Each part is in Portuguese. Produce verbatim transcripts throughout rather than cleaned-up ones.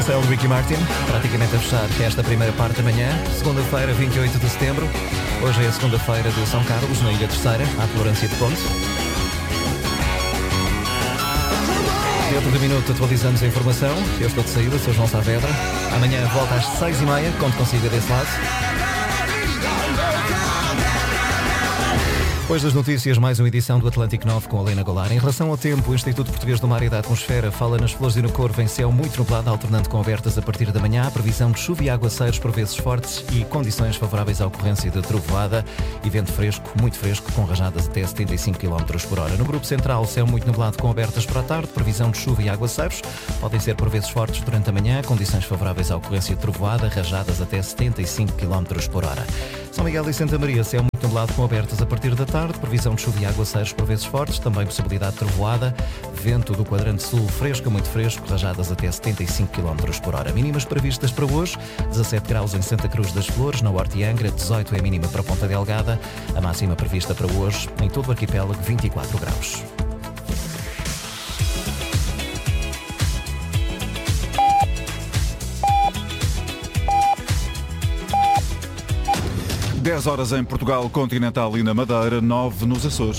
Marcelo, Ricky Martin, praticamente a fechar esta primeira parte da manhã, segunda-feira, vinte e oito de setembro. Hoje é a segunda-feira de São Carlos, na Ilha Terceira, à tolerância de ponte. Dentro de minuto atualizamos a informação. Eu estou de saída, sou João Saavedra. Amanhã volta às seis e meia, conto consigo desse lado. Depois das notícias, mais uma edição do Atlântico nove com a Helena Goulart. Em relação ao tempo, o Instituto Português do Mar e da Atmosfera fala nas Flores e no Corvo em céu muito nublado, alternando com abertas a partir da manhã. A previsão de chuva e aguaceiros por vezes fortes e condições favoráveis à ocorrência de trovoada e vento fresco, muito fresco, com rajadas até setenta e cinco quilómetros por hora. No grupo central, céu muito nublado com abertas para a tarde, previsão de chuva e aguaceiros. Podem ser por vezes fortes durante a manhã, condições favoráveis à ocorrência de trovoada, rajadas até setenta e cinco quilómetros por hora. São Miguel e Santa Maria, céu muito nublado com abertas a partir da tarde, previsão de chuva e aguaceiros por vezes fortes, também possibilidade de trovoada, vento do quadrante sul fresco, muito fresco, rajadas até setenta e cinco quilómetros por hora. Mínimas previstas para hoje, dezassete graus em Santa Cruz das Flores, na Horta e Angra, dezoito é a mínima para Ponta Delgada, a máxima prevista para hoje, em todo o arquipélago, vinte e quatro graus. dez horas em Portugal continental e na Madeira, nove nos Açores.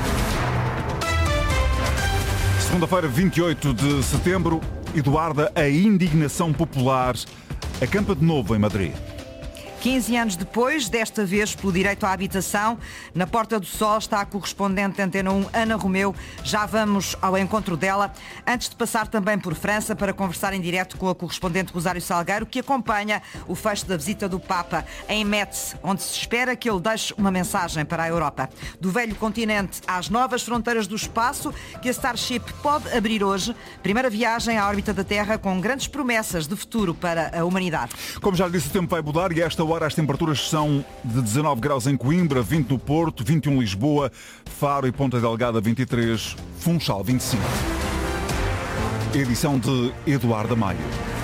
Segunda-feira, vinte e oito de setembro, Eduarda, a indignação popular acampa de novo em Madrid. quinze anos depois, desta vez pelo direito à habitação, na Porta do Sol está a correspondente da Antena um, Ana Romeu. Já vamos ao encontro dela, antes de passar também por França para conversar em direto com a correspondente Rosário Salgueiro, que acompanha o fecho da visita do Papa em Metz, onde se espera que ele deixe uma mensagem para a Europa. Do velho continente às novas fronteiras do espaço, que a Starship pode abrir hoje. Primeira viagem à órbita da Terra com grandes promessas de futuro para a humanidade. Como já lhe disse, o tempo vai mudar e esta hora as temperaturas são de dezanove graus em Coimbra, vinte no Porto, vinte e um em Lisboa, Faro e Ponta Delgada vinte e três, Funchal vinte e cinco. Edição de Eduardo Maio.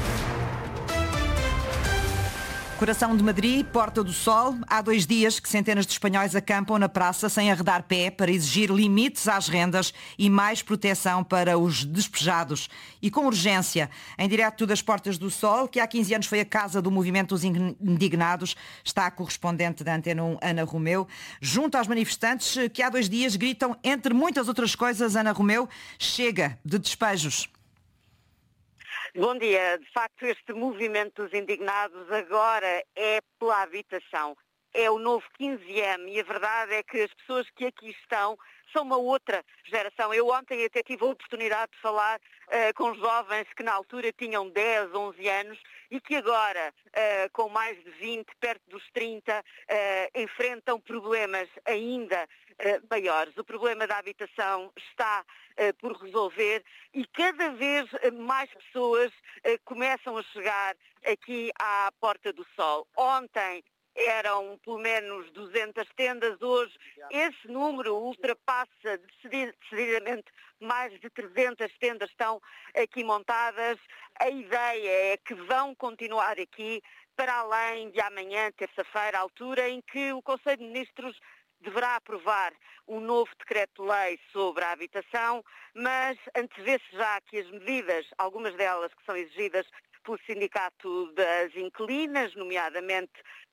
Coração de Madrid, Porta do Sol. Há dois dias que centenas de espanhóis acampam na praça sem arredar pé para exigir limites às rendas e mais proteção para os despejados. E com urgência, em direto das Portas do Sol, que há quinze anos foi a casa do movimento dos indignados, está a correspondente da Antena um, Ana Romeu, junto aos manifestantes que há dois dias gritam, entre muitas outras coisas, Ana Romeu, chega de despejos. Bom dia. De facto, este movimento dos indignados agora é pela habitação. É o novo quinze M e a verdade é que as pessoas que aqui estão são uma outra geração. Eu ontem até tive a oportunidade de falar uh, com jovens que na altura tinham dez, onze anos e que agora, uh, com mais de vinte, perto dos trinta, uh, enfrentam problemas ainda uh, maiores. O problema da habitação está uh, por resolver e cada vez mais pessoas uh, começam a chegar aqui à Porta do Sol. Ontem eram pelo menos duzentas tendas, hoje esse número ultrapassa decididamente, mais de trezentas tendas estão aqui montadas. A ideia é que vão continuar aqui para além de amanhã, terça-feira, altura em que o Conselho de Ministros deverá aprovar um novo decreto-lei sobre a habitação, mas antevê-se já que as medidas, algumas delas que são exigidas pelo Sindicato das Inquilinas, nomeadamente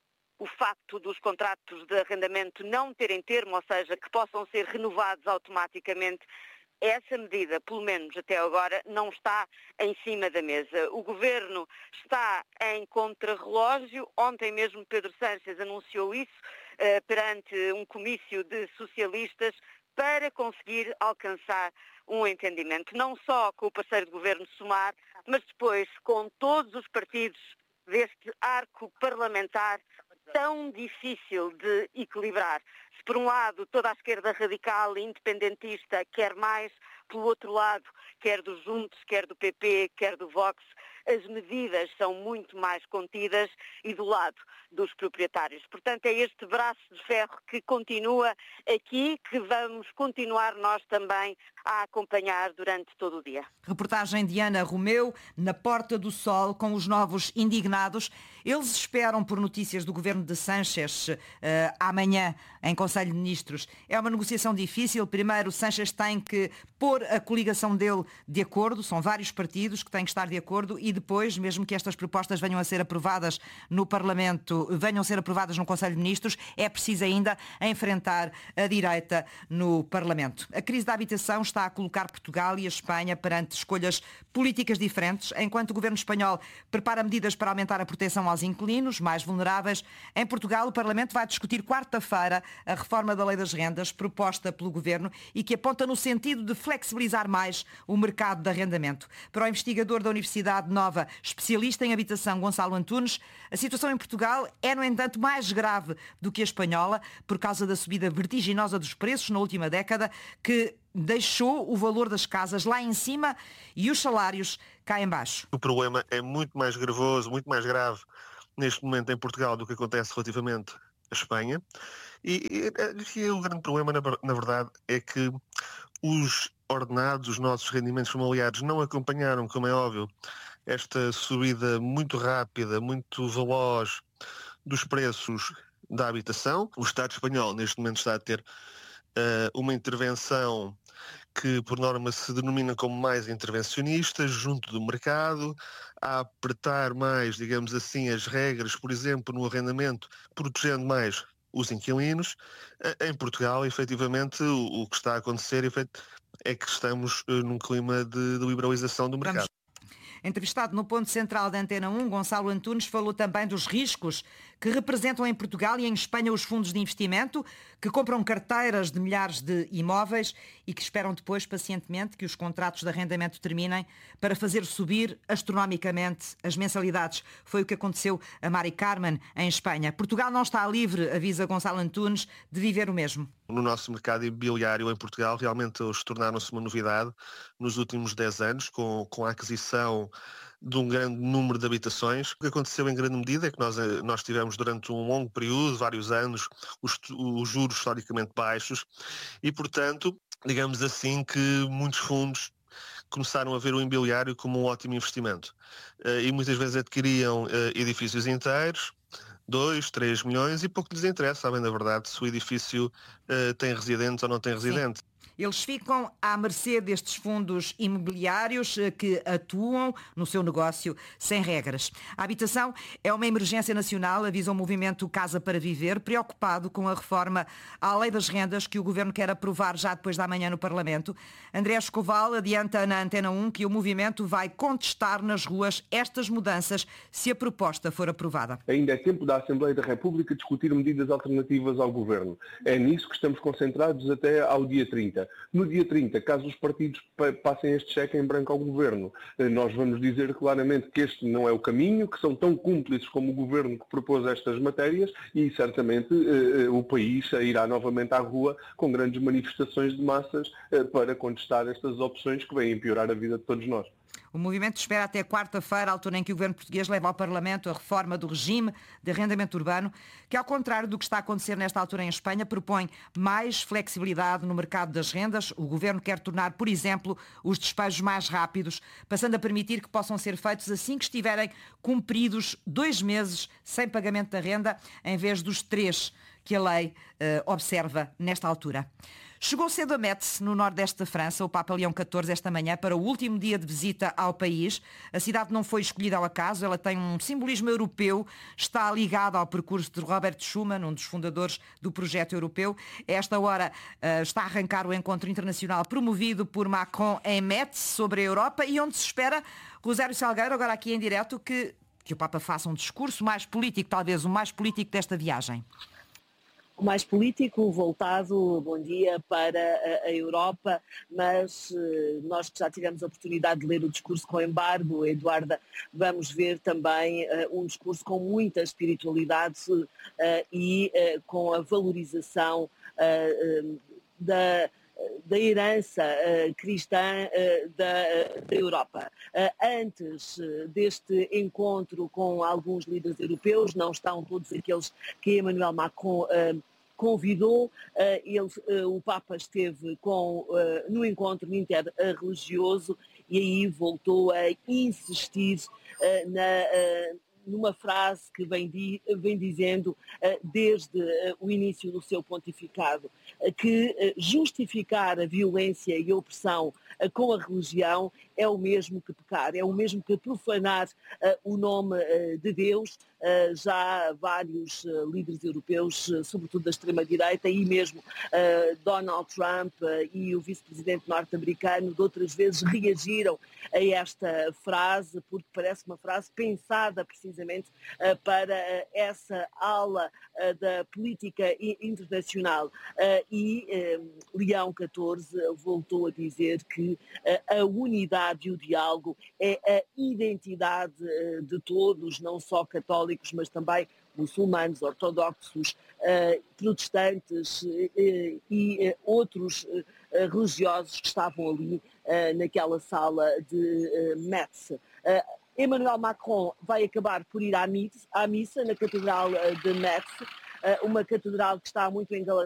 o facto dos contratos de arrendamento não terem termo, ou seja, que possam ser renovados automaticamente, essa medida, pelo menos até agora, não está em cima da mesa. O Governo está em contrarrelógio. Ontem mesmo Pedro Sánchez anunciou isso eh, perante um comício de socialistas para conseguir alcançar um entendimento, não só com o parceiro de Governo Sumar, mas depois com todos os partidos deste arco parlamentar tão difícil de equilibrar. Se por um lado toda a esquerda radical e independentista quer mais, pelo outro lado, quer do Juntos, quer do P P, quer do Vox, as medidas são muito mais contidas e do lado dos proprietários. Portanto, é este braço de ferro que continua aqui, que vamos continuar nós também a acompanhar durante todo o dia. Reportagem de Ana Romeu, na Porta do Sol, com os novos indignados. Eles esperam por notícias do governo de Sánchez uh, amanhã, em Conselho de Ministros. É uma negociação difícil. Primeiro, Sánchez tem que pôr a coligação dele de acordo. São vários partidos que têm que estar de acordo. E depois, mesmo que estas propostas venham a ser aprovadas no Parlamento, venham a ser aprovadas no Conselho de Ministros, é preciso ainda enfrentar a direita no Parlamento. A crise da habitação está a colocar Portugal e a Espanha perante escolhas políticas diferentes. Enquanto o governo espanhol prepara medidas para aumentar a proteção aos inquilinos mais vulneráveis, em Portugal o Parlamento vai discutir quarta-feira a reforma da Lei das Rendas proposta pelo governo e que aponta no sentido de flexibilizar mais o mercado de arrendamento. Para o investigador da Universidade Nova, especialista em habitação, Gonçalo Antunes, a situação em Portugal é, no entanto, mais grave do que a espanhola por causa da subida vertiginosa dos preços na última década, que deixou o valor das casas lá em cima e os salários cá em baixo. O problema é muito mais gravoso, muito mais grave neste momento em Portugal do que acontece relativamente à Espanha. E, e, e o grande problema, na, na verdade, é que os ordenados, os nossos rendimentos familiares não acompanharam, como é óbvio, esta subida muito rápida, muito veloz dos preços da habitação. O Estado espanhol, neste momento, está a ter uh, uma intervenção que, por norma, se denomina como mais intervencionista, junto do mercado, a apertar mais, digamos assim, as regras, por exemplo, no arrendamento, protegendo mais os inquilinos. Em Portugal, efetivamente, o, o que está a acontecer é que estamos uh, num clima de, de liberalização do mercado. Vamos. Entrevistado no Ponto Central da Antena um, Gonçalo Antunes falou também dos riscos que representam em Portugal e em Espanha os fundos de investimento que compram carteiras de milhares de imóveis e que esperam depois pacientemente que os contratos de arrendamento terminem para fazer subir astronomicamente as mensalidades. Foi o que aconteceu a Mari Carmen em Espanha. Portugal não está livre, avisa Gonçalo Antunes, de viver o mesmo. No nosso mercado imobiliário em Portugal, realmente eles tornaram-se uma novidade nos últimos dez anos, com, com a aquisição de um grande número de habitações. O que aconteceu em grande medida é que nós, nós tivemos durante um longo período, vários anos, os, os juros historicamente baixos e, portanto, digamos assim que muitos fundos começaram a ver o imobiliário como um ótimo investimento. E muitas vezes adquiriam edifícios inteiros, dois, três milhões, e pouco lhes interessa, sabem da verdade, se o edifício uh, tem residentes ou não tem residentes. Sim. Eles ficam à mercê destes fundos imobiliários que atuam no seu negócio sem regras. A habitação é uma emergência nacional, avisa o movimento Casa para Viver, preocupado com a reforma à Lei das Rendas que o Governo quer aprovar já depois da manhã no Parlamento. André Escoval adianta na Antena um que o movimento vai contestar nas ruas estas mudanças se a proposta for aprovada. Ainda é tempo da Assembleia da República discutir medidas alternativas ao Governo. É nisso que estamos concentrados até ao dia trinta. No dia trinta, caso os partidos passem este cheque em branco ao Governo, nós vamos dizer claramente que este não é o caminho, que são tão cúmplices como o Governo que propôs estas matérias e certamente o país irá novamente à rua com grandes manifestações de massas para contestar estas opções que vêm piorar a vida de todos nós. O movimento espera até quarta-feira, a altura em que o governo português leva ao Parlamento a reforma do regime de arrendamento urbano, que, ao contrário do que está a acontecer nesta altura em Espanha, propõe mais flexibilidade no mercado das rendas. O governo quer tornar, por exemplo, os despejos mais rápidos, passando a permitir que possam ser feitos assim que estiverem cumpridos dois meses sem pagamento da renda, em vez dos três que a lei uh, observa nesta altura. Chegou cedo a Metz, no nordeste da França, o Papa Leão catorze esta manhã para o último dia de visita ao país. A cidade não foi escolhida ao acaso, ela tem um simbolismo europeu, está ligada ao percurso de Robert Schuman, um dos fundadores do projeto europeu. A esta hora uh, está a arrancar o encontro internacional promovido por Macron em Metz sobre a Europa e onde se espera, Rosário Salgueiro, agora aqui em direto, que, que o Papa faça um discurso mais político, talvez o mais político desta viagem. Mais político, voltado, bom dia, para a, a Europa, mas eh, nós que já tivemos a oportunidade de ler o discurso com embargo, Eduarda, vamos ver também eh, um discurso com muita espiritualidade eh, e eh, com a valorização eh, da da herança uh, cristã uh, da, uh, da Europa. Uh, antes uh, deste encontro com alguns líderes europeus, não estão todos aqueles que Emmanuel Macron uh, convidou, uh, ele, uh, o Papa esteve com, uh, no encontro interreligioso e aí voltou a insistir uh, na... Uh, numa frase que vem, di, vem dizendo uh, desde uh, o início do seu pontificado, uh, que uh, justificar a violência e a opressão uh, com a religião é o mesmo que pecar, é o mesmo que profanar uh, o nome uh, de Deus. Uh, já vários uh, líderes europeus, uh, sobretudo da extrema-direita, e mesmo uh, Donald Trump uh, e o vice-presidente norte-americano, de outras vezes reagiram a esta frase, porque parece uma frase pensada precisamente uh, para uh, essa ala uh, da política internacional. Uh, e uh, Leão catorze voltou a dizer que uh, a unidade e o diálogo é a identidade uh, de todos, não só católicos, mas também muçulmanos, ortodoxos, uh, protestantes uh, e uh, outros uh, religiosos que estavam ali uh, naquela sala de uh, Metz. Uh, Emmanuel Macron vai acabar por ir à missa, à missa na Catedral de Metz, uh, uma catedral que está muito engalanada